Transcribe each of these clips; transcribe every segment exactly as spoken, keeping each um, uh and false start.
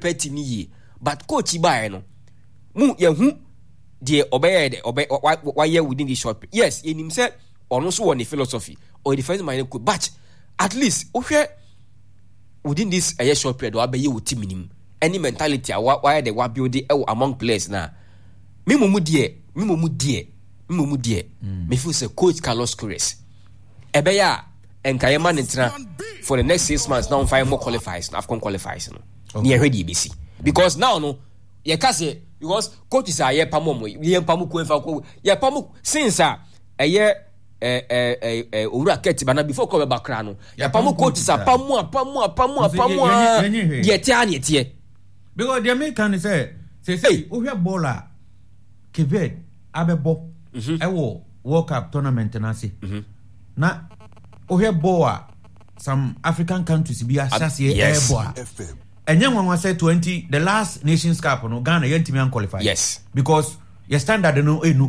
prepare team ni but coach buy no mu ye hu de obey de obey why year within the short period. Yes in himself ono so one philosophy or defense mind could but at least okay within this a short period or be you team minimum any mentality why they were building among players now me mumu die me mumu die me mumu die me feel say coach Carlos Queiroz ebe ya enkayema ntra for the next six months now five more qualifiers now AFCON qualifiers no near ready B C because now no ye ka say because coaches are ye pamo mo ye pamo ko enfa ko ye pamo since a eye eh eh eh owura keti bana before ko be bakra no ye pamo coaches are pamo pamo pamo pamo ye tia ne tie because the American say say say o hwe baller Kevin abebo e wo World Cup tournament na se na o hwe baller some African countries be assase e boa and then when we say twenty the last Nations Cup no Ghana yentimi an qualify yes because your standard no enu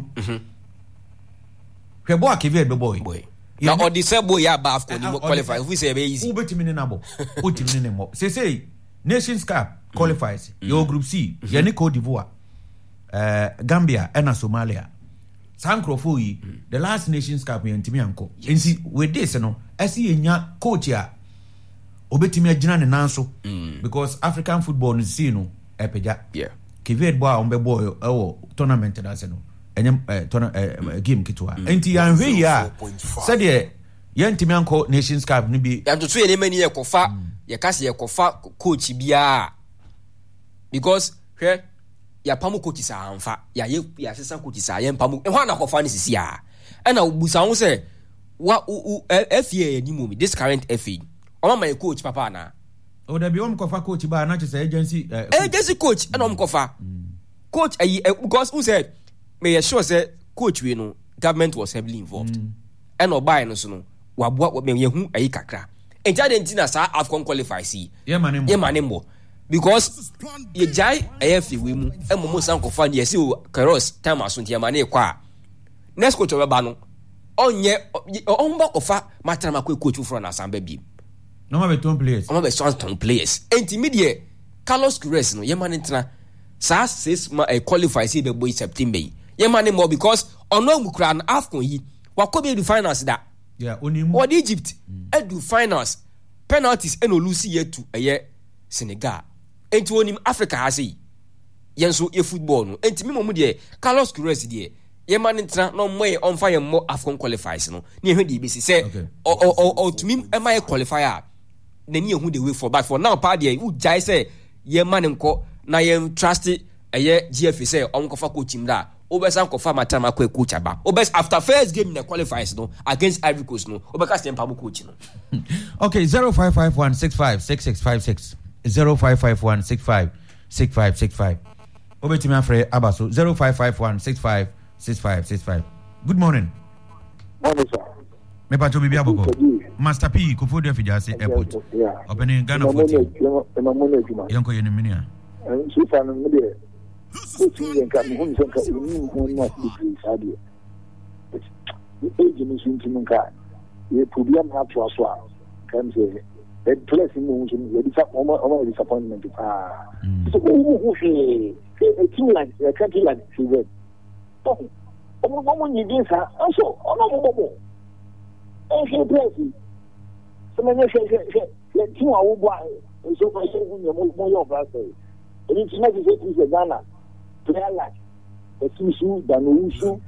hwe boy Kevin be boy boy na o disable ya ba AFCON ni qualify if we say be easy who betimi ni na bo o timi ni mo say say Nations Cup qualifies mm-hmm. your group C mm-hmm. yani Cote d'Ivoire uh, Gambia and Somalia Sankrofo yi mm-hmm. the last Nations Cup yentimi anko nti with this no asi enya coach ya obetimi agina ne nanso mm. because African football no see no epeja yeah Kevin boy on be boy ewo tournament na se no enyem uh, tourna, uh, game kitwa mm. enti ya hwe ya said ye yentimi anko Nations Cup ni bi ya tutu ye ne mani ye kofa mm. ye kase ye kofa coach bia because hwe ya pamu coach sa anfa ya ye ya sesa coach sa ye pamu e ho na kofa ni sisi ya e na busa ho se wa u F A ni mu this current F A o ma coach papa na o da bi o mkofa coach ba na chese agency uh, coach. agency coach e na mkofa mm. coach ayi uh, because who said me you sure say coach we no government was heavily involved mm. e no buy no so no wa boa me ye hu ayi kakra enti adentina sa AFCON qualify si ye manembo ye manembo because ye jai A F A we mu e mo mo san kofa ne ye si o Queiroz time aso ntia ma na ekwa next coach we ba no onye onba kofa matara makwe coach ufro na samba bi no ma be ton players no ma be ton players enti media Carlos Queiroz no ye man ntra sa six ma e qualify si be boy September ye man more because ono mukra na AFCON yi wakobe du finals da yeah onimu what Egypt mm. edu finals penalties eno lose ye to eye Senegal enti onim Africa ha sei yenso e football no enti me momu de Carlos Queiroz de ye man ntra no moye on fire mo AFCON qualifiers no ne ehwe de be say o o o to me e my qualifier na ni ehun the way for but for now pa de u jai say ye man nko na ye trust eye G F A say on ko fa coach im da obesan ko fa matama ko coach aba obes after first game in the qualifiers no against Ivory Coast no obeka stem pa coach no okay zero five five one six five six six five six zero five five one six five six five six five obetimi afre abaso zero five five one six five six five six five. Good morning. Morning, sir. Me pato bibi aboko. Master P Kofodio Fijase Airport. Yeah. Opening Ghana fourteen. Yanko yeni minia. And so far no dey. Kusi yanka mu hun sanka uni hun na degree sadi. Age ni sunti nka. Ye problem ha to aso a. Kan say the place mu hun ye bisa omo omo disappointment ah. So who who he a team like a country like Sudan. Oh, omo omo ni dey sa. Also, ono mo mo. Eh, he play. So many say say say team a wo boy. So for you mo mo yo ba say. It is not to say to Ghana. Player like the Susu, Danusu,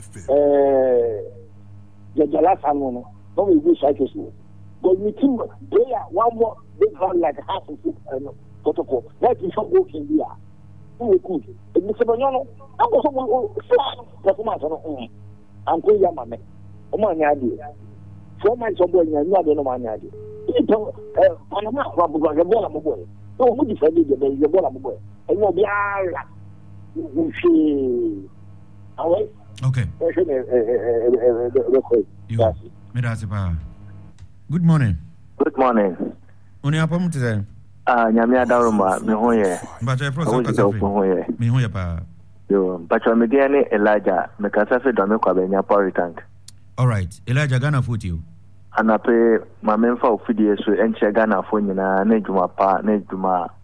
eh, the Jalasano, no, no, we do cycles. But we team player one more big hand like half of it, protocol. That is not working here. Who could? If Mister Banyano, I'm also performance on I'm going to Yamame. Oh, my idea. Four months of boy, I don't know my idea. Panama, the ball of a boy. No, who decided the ball of a boy? And you'll be okay. Good morning. Good morning. Uni apa mu tse? Ah, nyame adaroma me hoye. Ba che professor Kasafi. Me hoye pa. Yo, ba cho me dia ni Elijah, me Kasafi do me kwa benya power tank. All right. Elijah Ghana foot you. Anape ma memfa ofidie so enche Ghana fo nyina na djuma pa na djuma